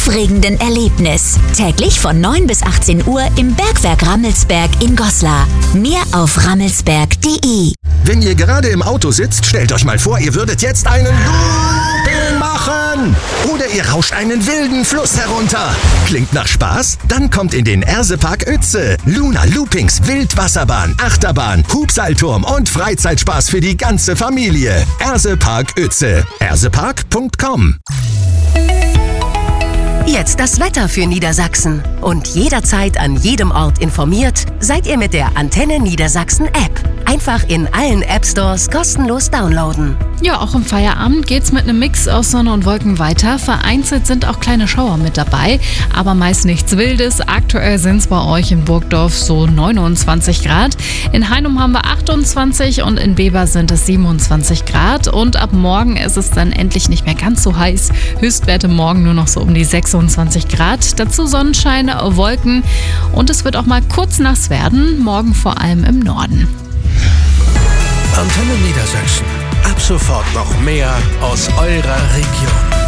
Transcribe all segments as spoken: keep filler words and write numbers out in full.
aufregenden Erlebnis. Täglich von neun bis achtzehn Uhr im Bergwerk Rammelsberg in Goslar. Mehr auf rammelsberg punkt de. Wenn ihr gerade im Auto sitzt, stellt euch mal vor, ihr würdet jetzt einen Looping machen. Oder ihr rauscht einen wilden Fluss herunter. Klingt nach Spaß? Dann kommt in den Ersepark Uetze. Luna Loopings, Wildwasserbahn, Achterbahn, Hubseilturm und Freizeitspaß für die ganze Familie. Ersepark Uetze. ersepark punkt com. Jetzt das Wetter für Niedersachsen. Und jederzeit an jedem Ort informiert, seid ihr mit der Antenne Niedersachsen App. Einfach in allen App-Stores kostenlos downloaden. Ja, auch im Feierabend geht's mit einem Mix aus Sonne und Wolken weiter. Vereinzelt sind auch kleine Schauer mit dabei, aber meist nichts Wildes. Aktuell sind's bei euch in Burgdorf so neunundzwanzig Grad. In Heinum haben wir achtundzwanzig und in Beber sind es siebenundzwanzig Grad. Und ab morgen ist es dann endlich nicht mehr ganz so heiß. Höchstwerte morgen nur noch so um die sechsundzwanzig Grad. Dazu Sonnenschein, Wolken und es wird auch mal kurz nass werden. Morgen vor allem im Norden. Antenne Niedersachsen. Ab sofort noch mehr aus eurer Region.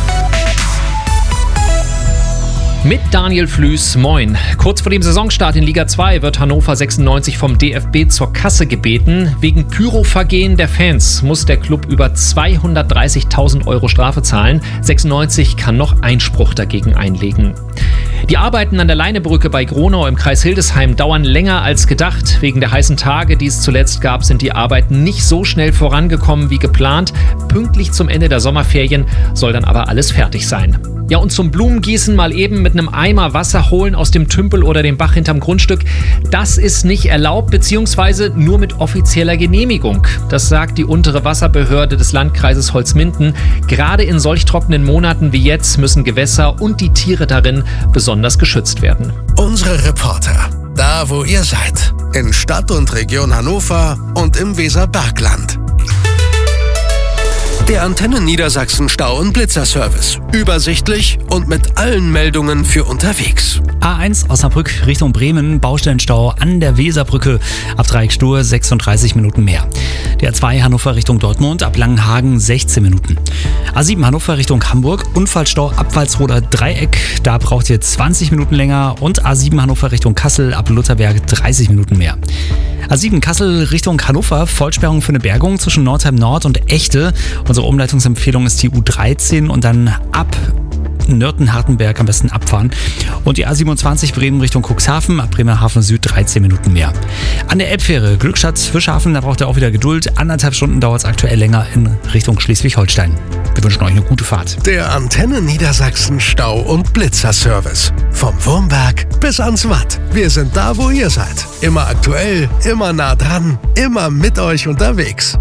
Mit Daniel Flüß, moin. Kurz vor dem Saisonstart in Liga zwei wird Hannover sechsundneunzig vom D F B zur Kasse gebeten. Wegen Pyrovergehen der Fans muss der Club über zweihundertdreißigtausend Euro Strafe zahlen. sechsundneunzig kann noch Einspruch dagegen einlegen. Die Arbeiten an der Leinebrücke bei Gronau im Kreis Hildesheim dauern länger als gedacht. Wegen der heißen Tage, die es zuletzt gab, sind die Arbeiten nicht so schnell vorangekommen wie geplant. Pünktlich zum Ende der Sommerferien soll dann aber alles fertig sein. Ja, und zum Blumengießen mal eben mit einem Eimer Wasser holen aus dem Tümpel oder dem Bach hinterm Grundstück. Das ist nicht erlaubt, beziehungsweise nur mit offizieller Genehmigung. Das sagt die untere Wasserbehörde des Landkreises Holzminden. Gerade in solch trockenen Monaten wie jetzt müssen Gewässer und die Tiere darin besonders geschützt werden. Unsere Reporter, da wo ihr seid, in Stadt und Region Hannover und im Weserbergland. Der Antenne Niedersachsen Stau- und Blitzerservice. Übersichtlich und mit allen Meldungen für unterwegs. A eins Osnabrück Richtung Bremen, Baustellenstau an der Weserbrücke. Ab Dreieckstuhl sechsunddreißig Minuten mehr. Der A zwei Hannover Richtung Dortmund, ab Langenhagen sechzehn Minuten. A sieben Hannover Richtung Hamburg, Unfallstau ab Walsroder Dreieck. Da braucht ihr zwanzig Minuten länger. Und A sieben Hannover Richtung Kassel, ab Lutherberg dreißig Minuten mehr. A sieben Kassel Richtung Hannover, Vollsperrung für eine Bergung zwischen Nordheim Nord und Echte. Unsere Umleitungsempfehlung ist die U dreizehn und dann ab Nörten-Hartenberg am besten abfahren. Und die A siebenundzwanzig Bremen Richtung Cuxhaven, ab Bremerhaven Süd dreizehn Minuten mehr. An der Elbfähre Glückstadt-Fischhafen, da braucht ihr auch wieder Geduld. Anderthalb Stunden dauert es aktuell länger in Richtung Schleswig-Holstein. Wir wünschen euch eine gute Fahrt. Der Antenne Niedersachsen Stau- und Blitzer-Service. Vom Wurmberg bis ans Watt. Wir sind da, wo ihr seid. Immer aktuell, immer nah dran, immer mit euch unterwegs.